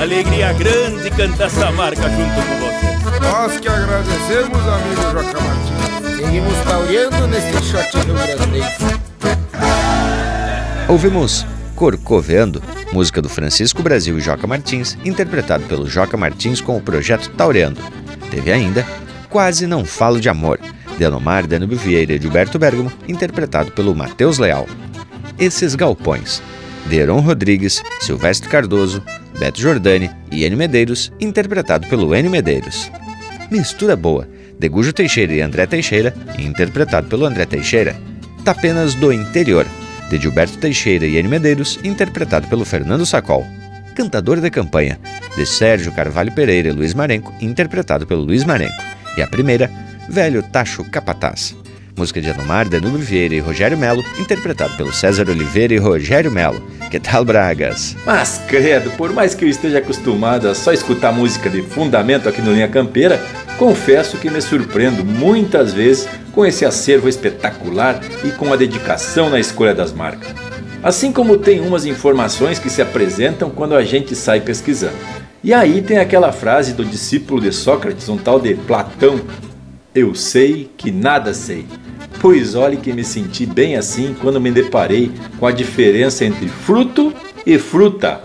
Alegria grande cantar essa marca junto com você. Nós que agradecemos, amigo Joca Martins. Seguimos pauleando nesse shot rio-grandense. Ouvimos Corcoveando, música do Francisco Brasil e Joca Martins, interpretado pelo Joca Martins com o projeto Taureando. Teve ainda Quase Não Falo de Amor, de Anomar, Danúbio Vieira e Gilberto Bergamo, interpretado pelo Matheus Leal. Esses Galpões, de Heron Rodrigues, Silvestre Cardoso, Beto Jordani e Enio Medeiros, interpretado pelo Enio Medeiros. Mistura Boa, de Gujo Teixeira e André Teixeira, interpretado pelo André Teixeira. Tapenas do Interior, de Gilberto Teixeira e Enio Medeiros, interpretado pelo Fernando Sacol. Cantador de Campanha, de Sérgio Carvalho Pereira e Luiz Marenco, interpretado pelo Luiz Marenco. E a primeira, Velho Tacho Capataz, música de Anomar, Danúbio Vieira e Rogério Melo, interpretado pelo César Oliveira e Rogério Melo. Que tal, Bragas? Mas, credo, por mais que eu esteja acostumado a só escutar música de fundamento aqui no Linha Campeira, confesso que me surpreendo muitas vezes com esse acervo espetacular e com a dedicação na escolha das marcas. Assim como tem umas informações que se apresentam quando a gente sai pesquisando. E aí tem aquela frase do discípulo de Sócrates, um tal de Platão: eu sei que nada sei. Pois olhe que me senti bem assim quando me deparei com a diferença entre fruto e fruta.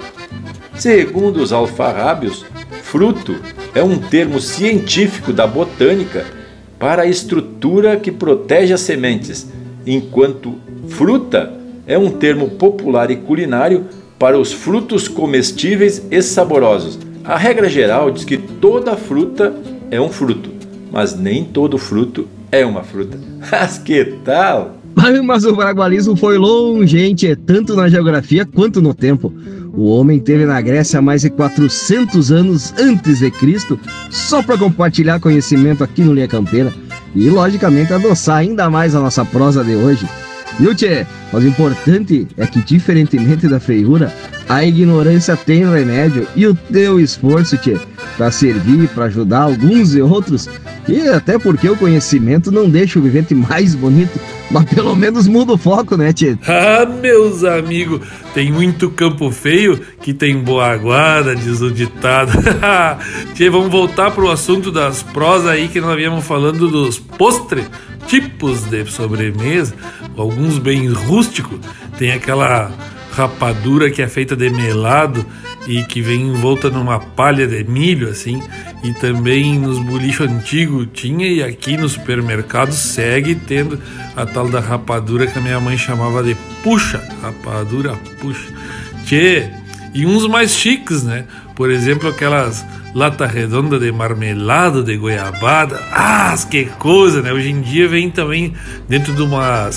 Segundo os alfarrábios, fruto é um termo científico da botânica para a estrutura que protege as sementes, enquanto fruta é um termo popular e culinário para os frutos comestíveis e saborosos. A regra geral diz que toda fruta é um fruto, mas nem todo fruto é uma fruta. Mas que tal? Mas o bragualismo foi longe, gente, tanto na geografia quanto no tempo. O homem esteve na Grécia há mais de 400 anos antes de Cristo, só para compartilhar conhecimento aqui no Linha Campeira e, logicamente, adoçar ainda mais a nossa prosa de hoje. Viu, tchê? Mas o importante é que, diferentemente da feiura, a ignorância tem remédio e o teu esforço, tchê, para servir, para ajudar alguns e outros, e até porque o conhecimento não deixa o vivente mais bonito, mas pelo menos muda o foco, né, tchê? Ah, meus amigos, tem muito campo feio que tem boa guarda, diz o ditado. Tchê, vamos voltar pro assunto das prosas aí que nós viemos falando dos postres, tipos de sobremesa, alguns bem rústicos. Tem aquela rapadura que é feita de melado e que vem envolta numa palha de milho, assim. E também nos bolichos antigos tinha, e aqui no supermercado segue tendo a tal da rapadura que a minha mãe chamava de puxa, rapadura puxa. Tchê, e uns mais chiques, né? Por exemplo, aquelas lata redonda de marmelada de goiabada. Ah, que coisa, né? Hoje em dia vem também dentro de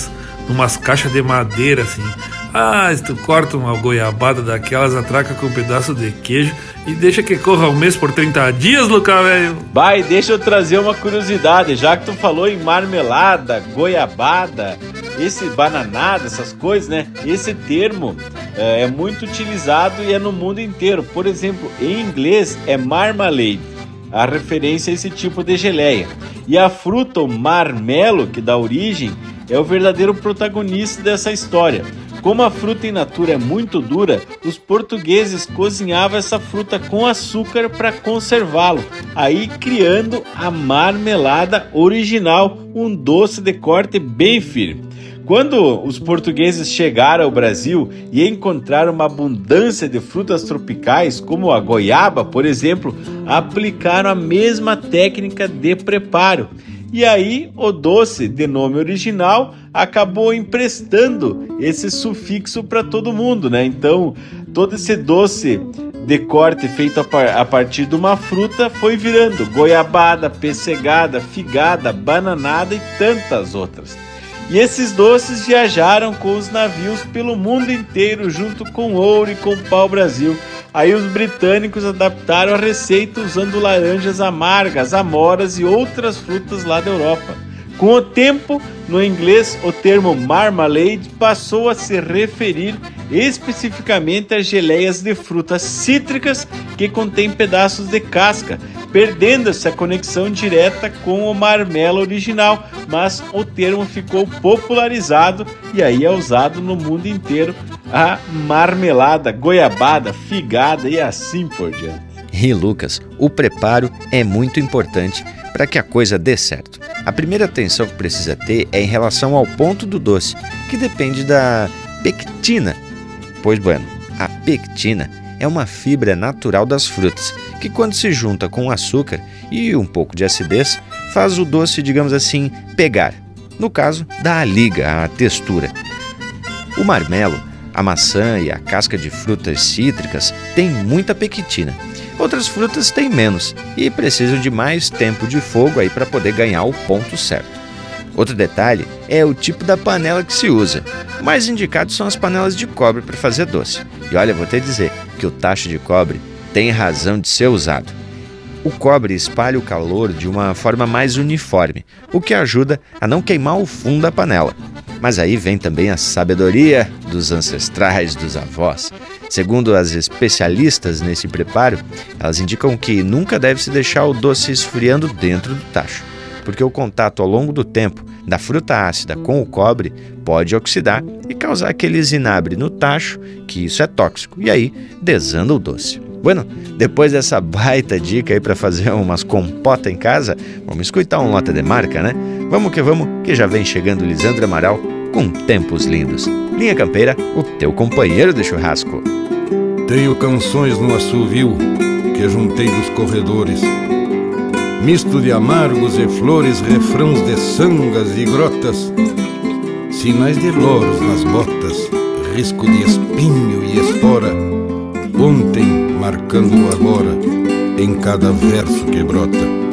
umas caixas de madeira, assim. Ah, se tu corta uma goiabada daquelas, atraca com um pedaço de queijo e deixa que corra um mês por 30 dias, Lucas, velho. Vai, deixa eu trazer uma curiosidade. Já que tu falou em marmelada, goiabada, esse bananada, essas coisas, né? Esse termo é muito utilizado e é no mundo inteiro. Por exemplo, em inglês é marmalade, a referência a esse tipo de geleia. E a fruta, o marmelo, que dá origem, é o verdadeiro protagonista dessa história. Como a fruta in natura é muito dura, os portugueses cozinhavam essa fruta com açúcar para conservá-lo, aí criando a marmelada original, um doce de corte bem firme. Quando os portugueses chegaram ao Brasil e encontraram uma abundância de frutas tropicais, como a goiaba, por exemplo, aplicaram a mesma técnica de preparo. E aí o doce, de nome original, acabou emprestando esse sufixo para todo mundo, né? Então, todo esse doce de corte feito a partir de uma fruta foi virando goiabada, pessegada, figada, bananada e tantas outras. E esses doces viajaram com os navios pelo mundo inteiro junto com ouro e com pau-brasil. Aí os britânicos adaptaram a receita usando laranjas amargas, amoras e outras frutas lá da Europa. Com o tempo, no inglês, o termo marmalade passou a se referir especificamente a geleias de frutas cítricas que contêm pedaços de casca, perdendo-se a conexão direta com o marmelo original, mas o termo ficou popularizado e aí é usado no mundo inteiro a marmelada, goiabada, figada e assim por diante. E Lucas, o preparo é muito importante para que a coisa dê certo. A primeira atenção que precisa ter é em relação ao ponto do doce, que depende da pectina. Pois, bueno, a pectina é uma fibra natural das frutas, que quando se junta com açúcar e um pouco de acidez, faz o doce, digamos assim, pegar. No caso, dá a liga, a textura. O marmelo, a maçã e a casca de frutas cítricas têm muita pectina. Outras frutas têm menos e precisam de mais tempo de fogo aí para poder ganhar o ponto certo. Outro detalhe é o tipo da panela que se usa. O mais indicado são as panelas de cobre para fazer doce. E olha, vou te dizer que o tacho de cobre tem razão de ser usado. O cobre espalha o calor de uma forma mais uniforme, o que ajuda a não queimar o fundo da panela. Mas aí vem também a sabedoria dos ancestrais, dos avós. Segundo as especialistas nesse preparo, elas indicam que nunca deve-se deixar o doce esfriando dentro do tacho, porque o contato ao longo do tempo da fruta ácida com o cobre pode oxidar e causar aquele zinabre no tacho, que isso é tóxico, e aí desanda o doce. Bueno, depois dessa baita dica aí para fazer umas compota em casa, vamos escutar um Nota de Marca, né? Vamos, que já vem chegando Lisandro Amaral com Tempos Lindos. Linha Campeira, o teu companheiro de churrasco. Tenho canções no assovio que juntei dos corredores, misto de amargos e flores, refrãos de sangas e grotas, sinais de louros nas botas, risco de espinho e espora, ontem marcando o agora em cada verso que brota.